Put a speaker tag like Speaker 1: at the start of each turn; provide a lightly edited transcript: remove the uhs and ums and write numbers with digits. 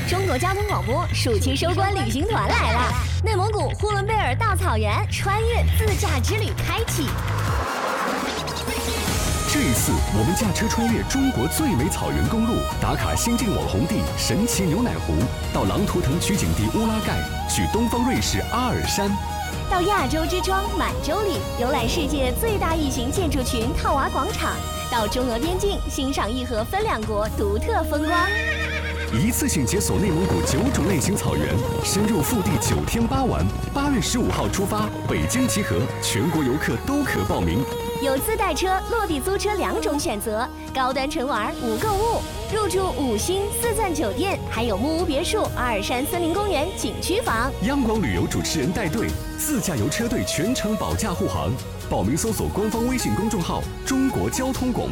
Speaker 1: 中国交通广播暑期收官旅行团来了，内蒙古呼伦贝尔大草原穿越自驾之旅开启。
Speaker 2: 这一次，我们驾车穿越中国最美草原公路，打卡新晋网红地神奇牛奶湖，到狼图腾取景地乌拉盖，去东方瑞士阿尔山，
Speaker 1: 到亚洲之庄满洲里，游览世界最大异形建筑群套娃广场，到中俄边境欣赏义和分两国独特风光。
Speaker 2: 一次性解锁内蒙古9种类型草原，深入腹地9天8晚。8月15号出发，北京集合，全国游客都可报名。
Speaker 1: 有自带车、落地租车2种选择，高端纯玩无购物，入住5星4赞酒店，还有木屋别墅、阿尔山森林公园景区房。
Speaker 2: 央广旅游主持人带队，自驾游车队全程保驾护航。报名搜索官方微信公众号“中国交通广播”。